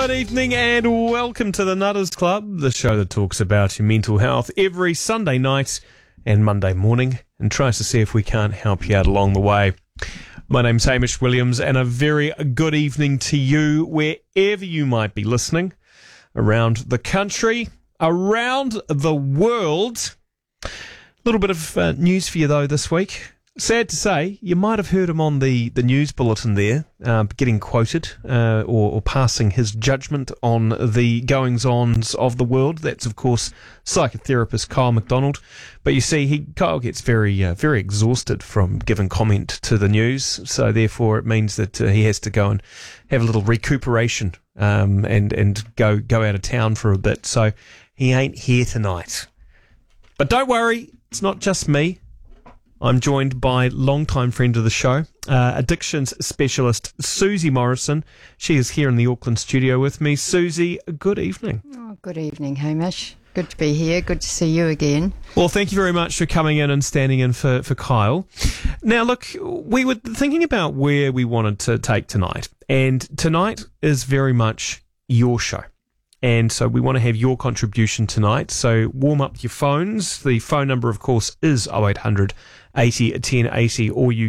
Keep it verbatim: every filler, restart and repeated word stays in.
Good evening and welcome to the Nutters Club, the show that talks about your mental health every Sunday night and Monday morning and tries to see if we can't help you out along the way. My name's Hamish Williams and a very good evening to you wherever you might be listening, around the country, around the world. A little bit of uh, news for you though this week. Sad to say, you might have heard him on the, the news bulletin there, uh, getting quoted uh, or, or passing his judgment on the goings-ons of the world. That's, of course, psychotherapist Kyle McDonald. But you see, he Kyle gets very uh, very exhausted from giving comment to the news, so therefore it means that uh, he has to go and have a little recuperation um, and, and go, go out of town for a bit. So he ain't here tonight. But don't worry, it's not just me. I'm joined by longtime friend of the show, uh, addictions specialist Susie Morrison. She is here in the Auckland studio with me. Susie, good evening. Oh, good evening, Hamish. Good to be here. Good to see you again. Well, thank you very much for coming in and standing in for, for Kyle. Now, look, we were thinking about where we wanted to take tonight, and tonight is very much your show. And so we want to have your contribution tonight. So warm up your phones. The phone number, of course, is oh eight hundred eighty ten eighty, or you